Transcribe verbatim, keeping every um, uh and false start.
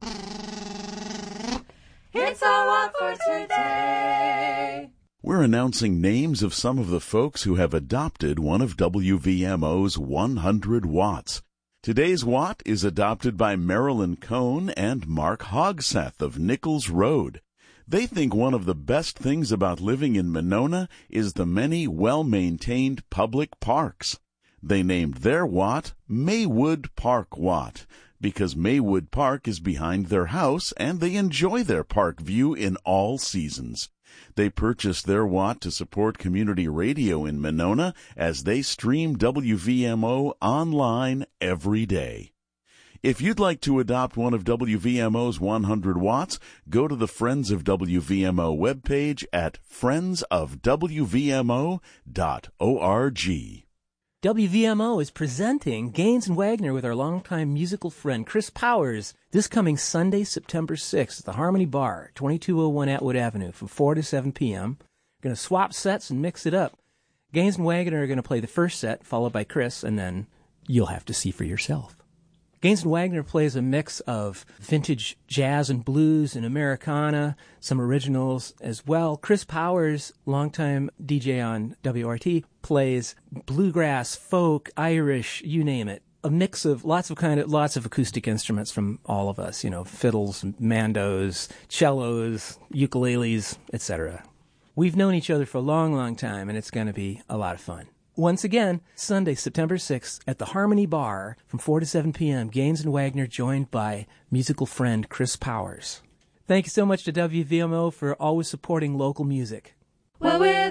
It's our Watt for today. We're announcing names of some of the folks who have adopted one of W V M O's one hundred watts. Today's Watt is adopted by Marilyn Cohn and Mark Hogseth of Nichols Road. They think one of the best things about living in Monona is the many well-maintained public parks. They named their Watt Maywood Park Watt because Maywood Park is behind their house and they enjoy their park view in all seasons. They purchased their Watt to support community radio in Monona as they stream W V M O online every day. If you'd like to adopt one of W V M O's one hundred watts, go to the Friends of W V M O webpage at friends of w v m o dot org. W V M O is presenting Gaines and Wagner with our longtime musical friend Chris Powers this coming Sunday, September sixth at the Harmony Bar, twenty-two oh one Atwood Avenue from four to seven p.m. We're going to swap sets and mix it up. Gaines and Wagner are going to play the first set, followed by Chris, and then you'll have to see for yourself. Gaines and Wagner plays a mix of vintage jazz and blues and Americana, some originals as well. Chris Powers, longtime D J on W R T, plays bluegrass, folk, Irish, you name it. A mix of lots of kind of lots of acoustic instruments from all of us, you know, fiddles, mandos, cellos, ukuleles, et cetera. We've known each other for a long, long time, and it's going to be a lot of fun. Once again, Sunday, September sixth, at the Harmony Bar from four to seven p.m., Gaines and Wagner joined by musical friend Chris Powers. Thank you so much to W V M O for always supporting local music. Well, we're